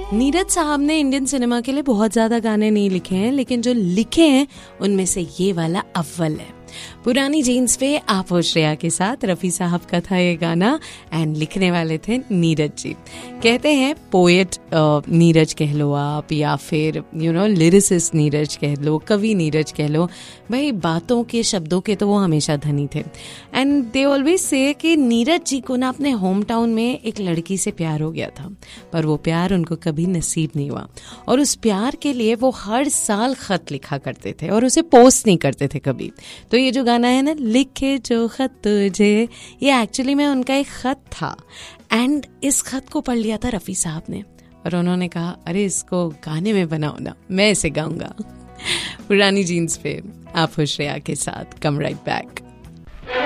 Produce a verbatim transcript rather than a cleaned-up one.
नीरज साहब ने Indian cinema के लिए बहुत ज्यादा गाने नहीं लिखे हैं, लेकिन जो लिखे हैं उनमें से ये वाला अव्वल है। पुरानी जीन्स पे आप हो श्रेया के साथ, रफ़ी साहब का था ये गाना एंड लिखने वाले थे नीरज जी। कहते हैं पोएट नीरज कह लो आप, या फिर यू नो लिरिसिस्ट नीरज कह लो, कवि नीरज कह लो, भाई बातों के शब्दों के तो वो हमेशा धनी थे। एंड दे ऑलवेज से कि नीरज जी को ना अपने होम टाउन में एक लड़की से प्यार हो गया था, पर वो प्यार उनको कभी नसीब नहीं हुआ, और उस प्यार के लिए वो हर साल खत लिखा करते थे और उसे पोस्ट नहीं करते थे कभी। तो ये जो गाना है ना, लिखे जो खत तुझे, ये एक्चुअली में उनका एक खत था। एंड इस खत को पढ़ लिया था रफ़ी साहब ने और उन्होंने कहा अरे इसको गाने में बनाओ ना, मैं इसे गाऊंगा। पुरानी जीन्स पे आप हो श्रेया के साथ, कम राइट बैक।